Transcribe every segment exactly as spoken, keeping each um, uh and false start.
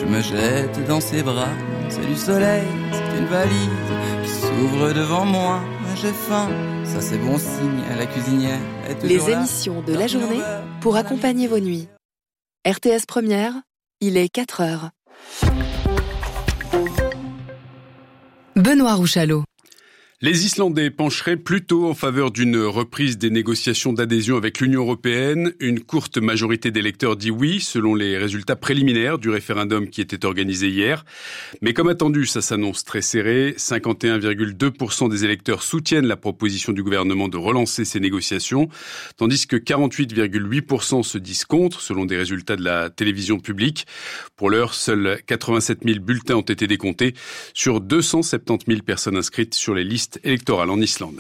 Je me jette dans ses bras, c'est du soleil, c'est une valise qui s'ouvre devant moi. J'ai faim, ça c'est bon signe, la cuisinière est toujours Les là. émissions de la journée pour accompagner vos nuits. R T S Première, il est quatre heures. Benoît Rouchalot. Les Islandais pencheraient plutôt en faveur d'une reprise des négociations d'adhésion avec l'Union européenne. Une courte majorité d'électeurs dit oui, selon les résultats préliminaires du référendum qui était organisé hier. Mais comme attendu, ça s'annonce très serré. cinquante et un virgule deux pour cent des électeurs soutiennent la proposition du gouvernement de relancer ces négociations, tandis que quarante-huit virgule huit pour cent se disent contre, selon des résultats de la télévision publique. Pour l'heure, seuls quatre-vingt-sept mille bulletins ont été décomptés sur deux cent soixante-dix mille personnes inscrites sur les listes électorale en Islande.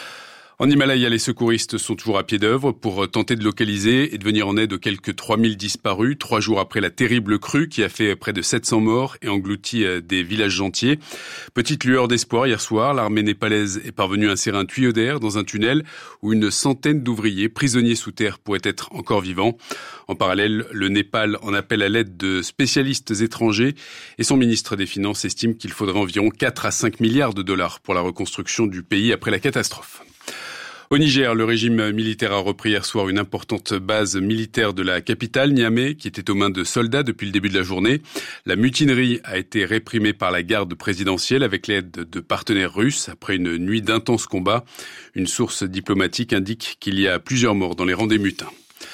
En Himalaya, les secouristes sont toujours à pied d'œuvre pour tenter de localiser et de venir en aide aux quelques trois mille disparus, trois jours après la terrible crue qui a fait près de sept cents morts et englouti des villages entiers. Petite lueur d'espoir hier soir, l'armée népalaise est parvenue à insérer un tuyau d'air dans un tunnel où une centaine d'ouvriers prisonniers sous terre pourraient être encore vivants. En parallèle, le Népal en appelle à l'aide de spécialistes étrangers et son ministre des Finances estime qu'il faudrait environ quatre à cinq milliards de dollars pour la reconstruction du pays après la catastrophe. Au Niger, le régime militaire a repris hier soir une importante base militaire de la capitale, Niamey, qui était aux mains de soldats depuis le début de la journée. La mutinerie a été réprimée par la garde présidentielle avec l'aide de partenaires russes après une nuit d'intenses combats. Une source diplomatique indique qu'il y a plusieurs morts dans les rangs des mutins.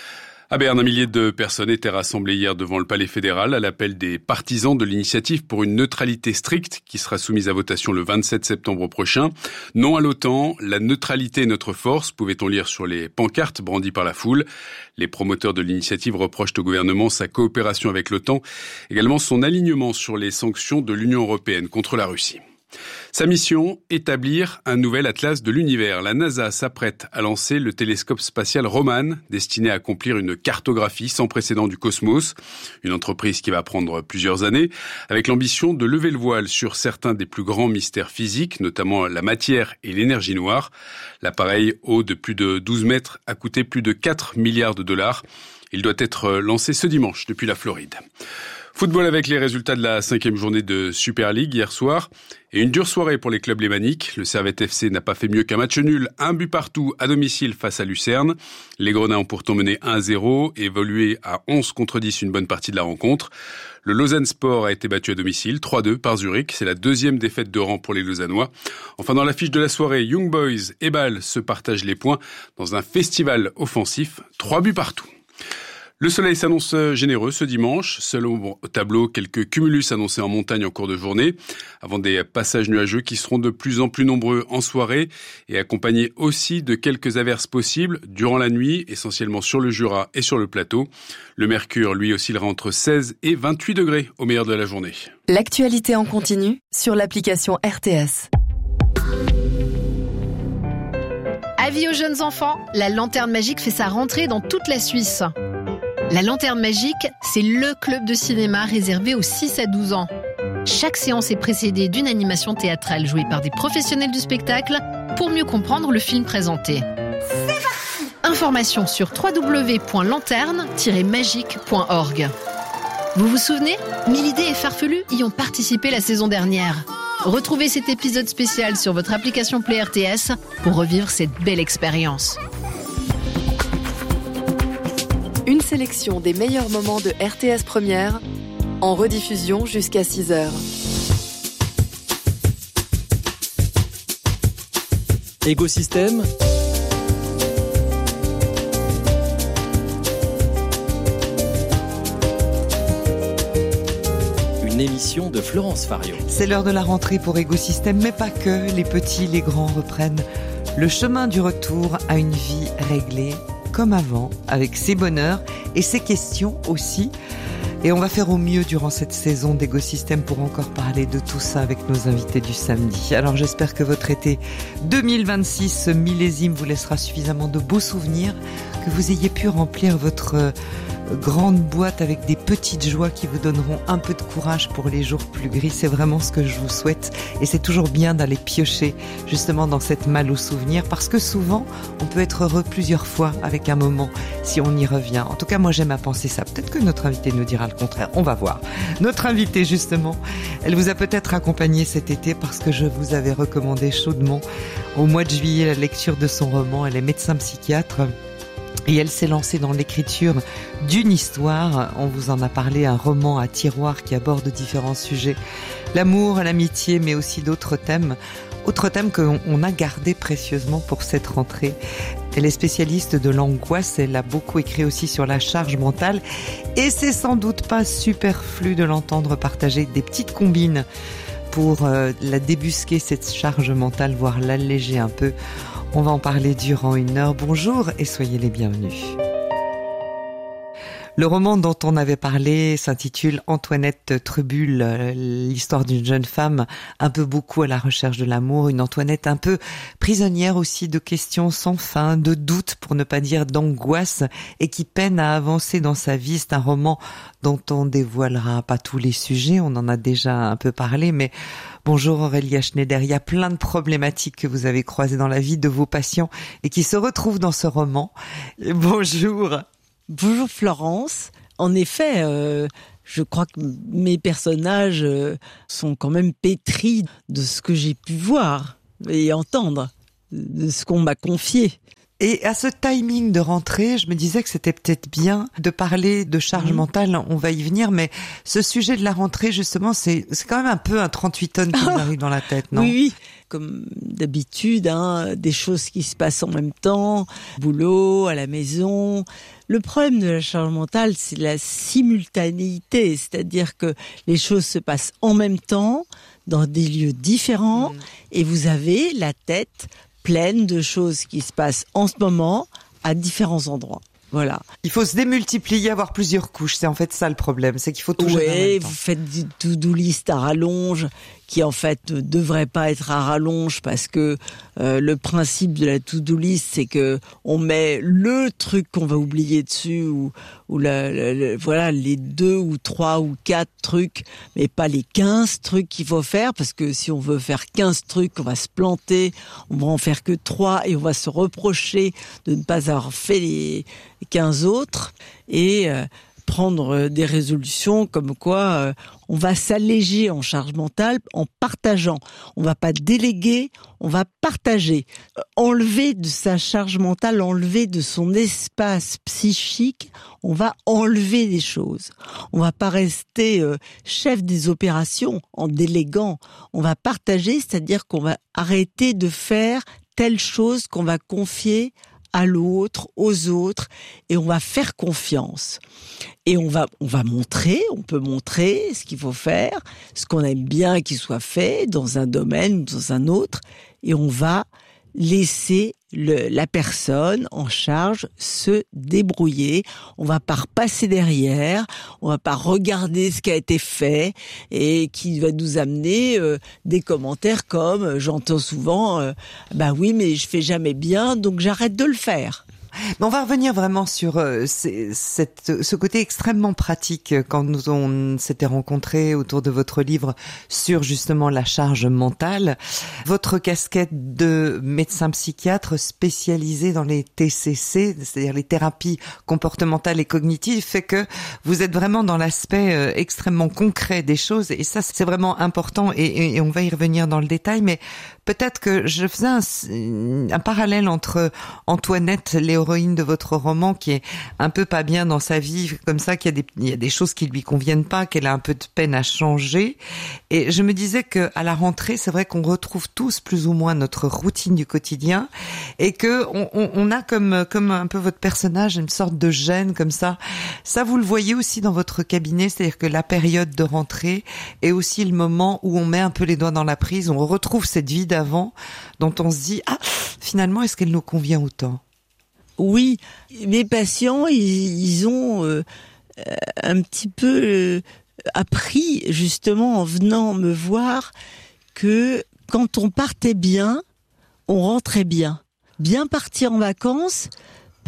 À Berne, un millier de personnes étaient rassemblées hier devant le palais fédéral à l'appel des partisans de l'initiative pour une neutralité stricte qui sera soumise à votation le vingt-sept septembre prochain. Non à l'OTAN, la neutralité est notre force, pouvait-on lire sur les pancartes brandies par la foule. Les promoteurs de l'initiative reprochent au gouvernement sa coopération avec l'OTAN, également son alignement sur les sanctions de l'Union européenne contre la Russie. Sa mission, établir un nouvel atlas de l'univers. La NASA s'apprête à lancer le télescope spatial Roman, destiné à accomplir une cartographie sans précédent du cosmos. Une entreprise qui va prendre plusieurs années, avec l'ambition de lever le voile sur certains des plus grands mystères physiques, notamment la matière et l'énergie noire. L'appareil, haut de plus de douze mètres, a coûté plus de quatre milliards de dollars. Il doit être lancé ce dimanche depuis la Floride. Football avec les résultats de la cinquième journée de Super League hier soir. Et une dure soirée pour les clubs lémaniques. Le Servette F C n'a pas fait mieux qu'un match nul. Un but partout à domicile face à Lucerne. Les Grenats ont pourtant mené un à zéro et évolué à onze contre dix une bonne partie de la rencontre. Le Lausanne Sport a été battu à domicile, trois à deux par Zurich. C'est la deuxième défaite de rang pour les Lausannois. Enfin, dans l'affiche de la soirée, Young Boys et Bâle se partagent les points dans un festival offensif. Trois buts partout. Le soleil s'annonce généreux ce dimanche. Seul au tableau, quelques cumulus annoncés en montagne en cours de journée, avant des passages nuageux qui seront de plus en plus nombreux en soirée et accompagnés aussi de quelques averses possibles durant la nuit, essentiellement sur le Jura et sur le plateau. Le mercure, lui, oscillera entre seize et vingt-huit degrés au meilleur de la journée. L'actualité en continu sur l'application R T S. Avis aux jeunes enfants, la Lanterne Magique fait sa rentrée dans toute la Suisse. La Lanterne Magique, c'est le club de cinéma réservé aux six à douze ans. Chaque séance est précédée d'une animation théâtrale jouée par des professionnels du spectacle pour mieux comprendre le film présenté. C'est parti ! Informations sur w w w point lanterne tiret magique point org. Vous vous souvenez ? Milidé et Farfelu y ont participé la saison dernière. Retrouvez cet épisode spécial sur votre application Play R T S pour revivre cette belle expérience. Une sélection des meilleurs moments de R T S Première, en rediffusion jusqu'à six heures. Écosystème. Une émission de Florence Fario. C'est l'heure de la rentrée pour Écosystème, mais pas que. Les petits, les grands reprennent le chemin du retour à une vie réglée, comme avant, avec ses bonheurs et ses questions aussi. Et on va faire au mieux durant cette saison d'Écosystème pour encore parler de tout ça avec nos invités du samedi. Alors j'espère que votre été deux mille vingt-six, ce millésime, vous laissera suffisamment de beaux souvenirs, que vous ayez pu remplir votre grande boîte avec des petites joies qui vous donneront un peu de courage pour les jours plus gris. C'est vraiment ce que je vous souhaite. Et c'est toujours bien d'aller piocher justement dans cette malle aux souvenirs parce que souvent, on peut être heureux plusieurs fois avec un moment si on y revient. En tout cas, moi, j'aime à penser ça. Peut-être que notre invitée nous dira le contraire. On va voir. Notre invitée, justement, elle vous a peut-être accompagné cet été parce que je vous avais recommandé chaudement au mois de juillet la lecture de son roman. Elle est médecin psychiatre. Et elle s'est lancée dans l'écriture d'une histoire. On vous en a parlé, un roman à tiroir qui aborde différents sujets. L'amour, l'amitié, mais aussi d'autres thèmes. Autre thème qu'on a gardé précieusement pour cette rentrée. Elle est spécialiste de l'angoisse. Elle a beaucoup écrit aussi sur la charge mentale. Et c'est sans doute pas superflu de l'entendre partager des petites combines pour euh, la débusquer, cette charge mentale, voire l'alléger un peu. On va en parler durant une heure. Bonjour et soyez les bienvenus. Le roman dont on avait parlé s'intitule Antoinette Trubul, l'histoire d'une jeune femme un peu beaucoup à la recherche de l'amour, une Antoinette un peu prisonnière aussi de questions sans fin, de doutes pour ne pas dire d'angoisse et qui peine à avancer dans sa vie. C'est un roman dont on dévoilera pas tous les sujets, on en a déjà un peu parlé, mais bonjour Aurélia Schneider, il y a plein de problématiques que vous avez croisées dans la vie de vos patients et qui se retrouvent dans ce roman. Bonjour. Bonjour Florence. En effet, euh, je crois que mes personnages euh, sont quand même pétris de ce que j'ai pu voir et entendre, de ce qu'on m'a confié. Et à ce timing de rentrée, je me disais que c'était peut-être bien de parler de charge mmh. mentale, on va y venir, mais ce sujet de la rentrée, justement, c'est, c'est quand même un peu un trente-huit tonnes qui nous arrive dans la tête, non ? Oui, oui. Comme d'habitude, hein, des choses qui se passent en même temps, boulot, à la maison. Le problème de la charge mentale, c'est la simultanéité, c'est-à-dire que les choses se passent en même temps, dans des lieux différents, mmh. et vous avez la tête pleine de choses qui se passent en ce moment à différents endroits. Voilà. Il faut se démultiplier, avoir plusieurs couches. C'est en fait ça le problème, c'est qu'il faut tout gérer en même temps. Oui, vous faites du to-do list à rallonge, qui en fait ne devrait pas être à rallonge parce que euh, le principe de la to-do list, c'est que on met le truc qu'on va oublier dessus ou, ou la, la, la, voilà les deux ou trois ou quatre trucs, mais pas les quinze trucs qu'il faut faire parce que si on veut faire quinze trucs, on va se planter, on va en faire que trois et on va se reprocher de ne pas avoir fait les quinze autres et euh, prendre des résolutions comme quoi euh, on va s'alléger en charge mentale en partageant. On va pas déléguer, on va partager. Euh, enlever de sa charge mentale, enlever de son espace psychique, on va enlever des choses. On va pas rester euh, chef des opérations en déléguant. On va partager, c'est-à-dire qu'on va arrêter de faire telle chose qu'on va confier à l'autre, aux autres, et on va faire confiance. Et on va, on va montrer, on peut montrer ce qu'il faut faire, ce qu'on aime bien qu'il soit fait dans un domaine ou dans un autre, et on va laisser le, la personne en charge se débrouiller. On va pas repasser derrière, on va pas regarder ce qui a été fait et qui va nous amener euh, des commentaires comme euh, j'entends souvent euh, bah oui mais je fais jamais bien donc j'arrête de le faire. Mais on va revenir vraiment sur euh, c- cette, ce côté extrêmement pratique quand nous on s'était rencontrés autour de votre livre sur justement la charge mentale. Votre casquette de médecin psychiatre spécialisé dans les T C C, c'est-à-dire les thérapies comportementales et cognitives, fait que vous êtes vraiment dans l'aspect euh, extrêmement concret des choses et ça c'est vraiment important et, et, et on va y revenir dans le détail. Mais peut-être que je faisais un, un parallèle entre Antoinette, l'héroïne de votre roman, qui est un peu pas bien dans sa vie, comme ça, qu'il y a des, il y a des choses qui lui conviennent pas, qu'elle a un peu de peine à changer. Et je me disais que à la rentrée, c'est vrai qu'on retrouve tous plus ou moins notre routine du quotidien et que on, on, on a comme, comme un peu votre personnage, une sorte de gêne comme ça. Ça, vous le voyez aussi dans votre cabinet, c'est-à-dire que la période de rentrée est aussi le moment où on met un peu les doigts dans la prise, on retrouve cette vie d'avant dont on se dit, ah, finalement, est-ce qu'elle nous convient autant ? Oui, mes patients, ils, ils ont euh, un petit peu euh, appris, justement, en venant me voir, que quand on partait bien, on rentrait bien. Bien partir en vacances,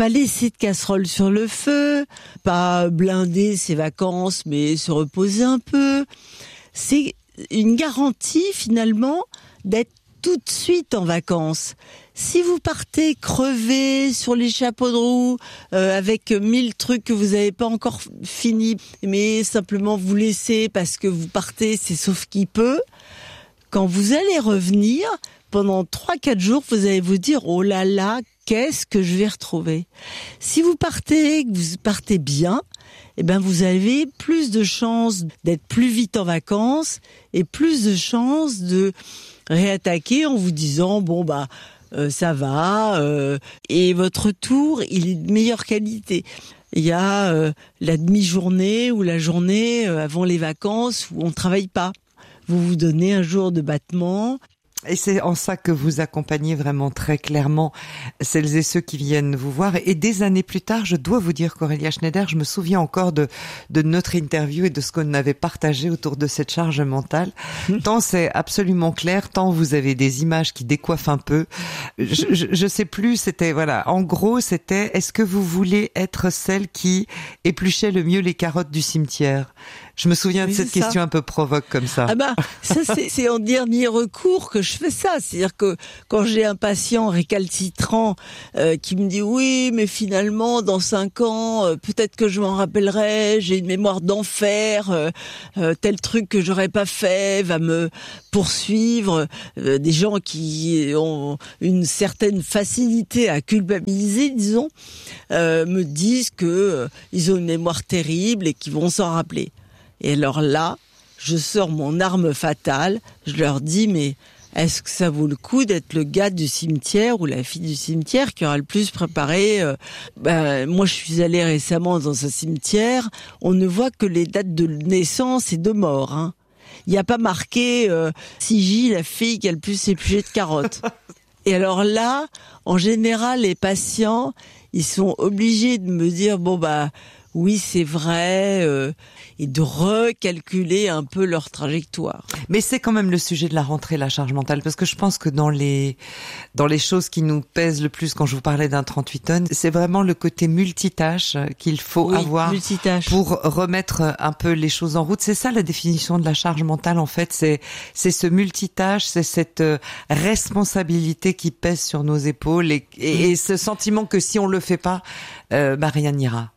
pas laisser de casserole sur le feu, pas blinder ses vacances, mais se reposer un peu. C'est une garantie, finalement, d'être tout de suite en vacances. Si vous partez crevé sur les chapeaux de roue, euh, avec mille trucs que vous n'avez pas encore fini, mais simplement vous laissez parce que vous partez, c'est sauf qui peut, quand vous allez revenir, pendant trois quatre jours, vous allez vous dire « Oh là là, qu'est-ce que je vais retrouver ?» Si vous partez, que vous partez bien, eh ben vous avez plus de chances d'être plus vite en vacances et plus de chances de réattaquer en vous disant « Bon, bah, euh, ça va, euh, et votre tour, il est de meilleure qualité. » Il y a euh, la demi-journée ou la journée euh, avant les vacances où on ne travaille pas. Vous vous donnez un jour de battement. Et c'est en ça que vous accompagnez vraiment très clairement celles et ceux qui viennent vous voir. Et des années plus tard, je dois vous dire qu'Aurélia Schneider, je me souviens encore de, de notre interview et de ce qu'on avait partagé autour de cette charge mentale. Tant c'est absolument clair, tant vous avez des images qui décoiffent un peu. Je, je, je sais plus, c'était, voilà, en gros, c'était, est-ce que vous voulez être celle qui épluchait le mieux les carottes du cimetière? Je me souviens oui, de cette question ça. Un peu provoque comme ça. Ah bah, ça c'est, c'est en dernier recours que je fais ça. C'est-à-dire que quand j'ai un patient récalcitrant euh, qui me dit oui, mais finalement dans cinq ans, euh, peut-être que je m'en rappellerai. J'ai une mémoire d'enfer. Euh, euh, tel truc que j'aurais pas fait va me poursuivre. Euh, des gens qui ont une certaine facilité à culpabiliser, disons, euh, me disent que euh, ils ont une mémoire terrible et qu'ils vont s'en rappeler. Et alors là, je sors mon arme fatale, je leur dis, mais est-ce que ça vaut le coup d'être le gars du cimetière ou la fille du cimetière qui aura le plus préparé euh, ben, moi, je suis allée récemment dans un cimetière, on ne voit que les dates de naissance et de mort. Hein. Il n'y a pas marqué euh, Sigi, la fille qui a le plus épluché de carottes. Et alors là, en général, les patients, ils sont obligés de me dire, bon bah... oui, c'est vrai, euh, et de recalculer un peu leur trajectoire. Mais c'est quand même le sujet de la rentrée, la charge mentale, parce que je pense que dans les dans les choses qui nous pèsent le plus, quand je vous parlais d'un trente-huit tonnes, c'est vraiment le côté multitâche qu'il faut oui, avoir multitâche. Pour remettre un peu les choses en route. C'est ça la définition de la charge mentale, en fait, c'est c'est ce multitâche, c'est cette responsabilité qui pèse sur nos épaules et, et, et ce sentiment que si on le fait pas, euh, bah rien n'ira.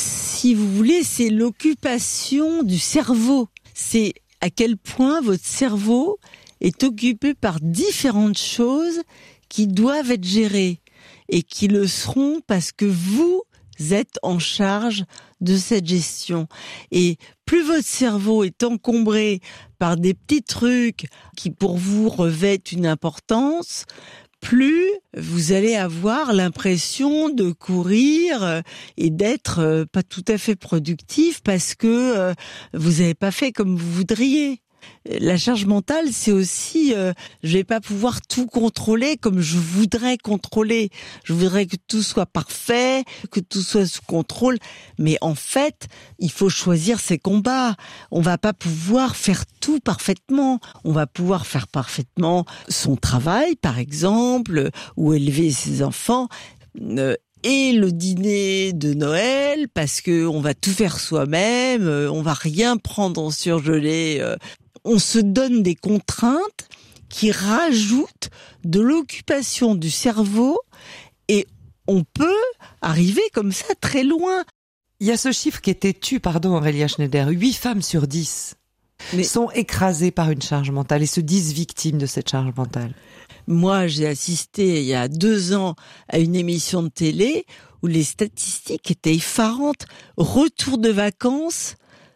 Si vous voulez, c'est l'occupation du cerveau. C'est à quel point votre cerveau est occupé par différentes choses qui doivent être gérées et qui le seront parce que vous êtes en charge de cette gestion. Et plus votre cerveau est encombré par des petits trucs qui pour vous revêtent une importance, plus vous allez avoir l'impression de courir et d'être pas tout à fait productif parce que vous n'avez pas fait comme vous voudriez. La charge mentale, c'est aussi, euh, je vais pas pouvoir tout contrôler comme je voudrais contrôler. Je voudrais que tout soit parfait, que tout soit sous contrôle. Mais en fait, il faut choisir ses combats. On va pas pouvoir faire tout parfaitement. On va pouvoir faire parfaitement son travail, par exemple, ou élever ses enfants. Euh, Et le dîner de Noël, parce que on va tout faire soi-même, on va rien prendre en surgelé. On se donne des contraintes qui rajoutent de l'occupation du cerveau et on peut arriver comme ça très loin. Il y a ce chiffre qui est têtu, pardon Aurélia Schneider, huit femmes sur dix Mais... sont écrasées par une charge mentale et se disent victimes de cette charge mentale. Moi, j'ai assisté il y a deux ans à une émission de télé où les statistiques étaient effarantes. Retour de vacances,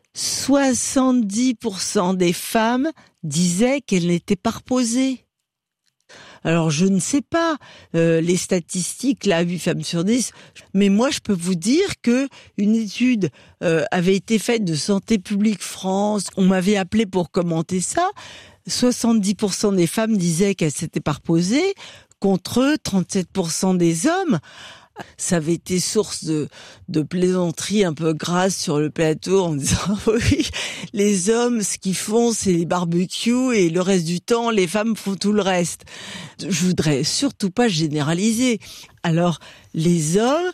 soixante-dix pour cent des femmes disaient qu'elles n'étaient pas reposées. Alors, je ne sais pas euh, les statistiques, là, huit femmes sur dix, mais moi, je peux vous dire que une étude euh, avait été faite de Santé publique France. On m'avait appelé pour commenter ça. soixante-dix pour cent des femmes disaient qu'elles s'étaient pas reposées, contre trente-sept pour cent des hommes. Ça avait été source de, de plaisanteries un peu grasses sur le plateau en disant oui, les hommes, ce qu'ils font, c'est les barbecues et le reste du temps, les femmes font tout le reste. Je voudrais surtout pas généraliser. Alors, les hommes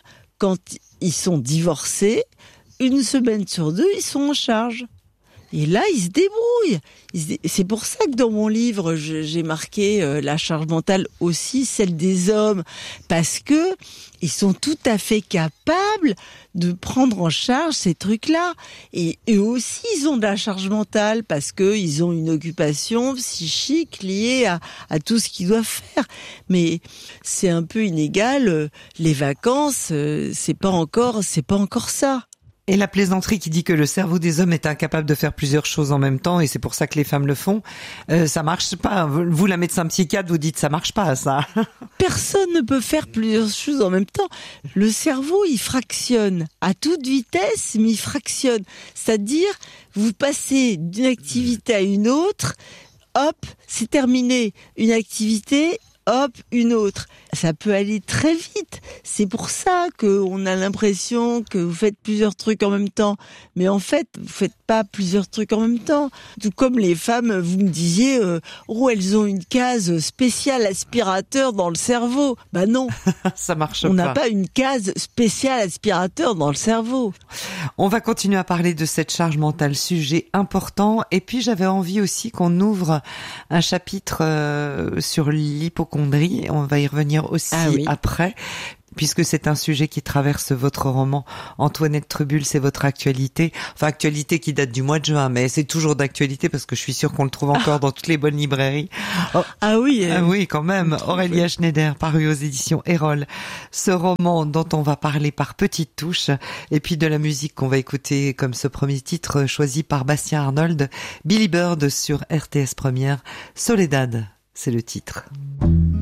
quand ils sont divorcés, une semaine sur deux, ils sont en charge. Et là, ils se débrouillent. Ils se dé... C'est pour ça que dans mon livre, je, j'ai marqué euh, la charge mentale aussi, celle des hommes, parce que ils sont tout à fait capables de prendre en charge ces trucs-là. Et eux aussi, ils ont de la charge mentale parce que ils ont une occupation psychique liée à, à tout ce qu'ils doivent faire. Mais c'est un peu inégal. Les vacances, euh, c'est pas encore, c'est pas encore ça. Et la plaisanterie qui dit que le cerveau des hommes est incapable de faire plusieurs choses en même temps et c'est pour ça que les femmes le font, euh, ça marche pas. Vous, la médecin psychiatre, vous dites ça marche pas, ça. Personne ne peut faire plusieurs choses en même temps. Le cerveau, il fractionne à toute vitesse, mais il fractionne. C'est-à-dire, vous passez d'une activité à une autre, hop, c'est terminé. Une activité, hop, une autre. Ça peut aller très vite. C'est pour ça qu'on a l'impression que vous faites plusieurs trucs en même temps. Mais en fait, vous faites pas plusieurs trucs en même temps. Tout comme les femmes, vous me disiez, euh, oh, elles ont une case spéciale aspirateur dans le cerveau. Bah non. Ça marche On pas. n'a pas une case spéciale aspirateur dans le cerveau. On va continuer à parler de cette charge mentale, sujet important. Et puis, j'avais envie aussi qu'on ouvre un chapitre euh, sur l'hypocondrie. On va y revenir aussi ah oui. après, puisque c'est un sujet qui traverse votre roman. Antoinette Trubul, c'est votre actualité. Enfin, actualité qui date du mois de juin, mais c'est toujours d'actualité parce que je suis sûre qu'on le trouve encore dans toutes les bonnes librairies. Oh, ah oui. Ah oui, quand même. Aurélia Schneider, paru aux éditions Erol. Ce roman dont on va parler par petites touches, et puis de la musique qu'on va écouter comme ce premier titre choisi par Bastien Arnold, Billy Bird sur R T S Première. Soledad, c'est le titre.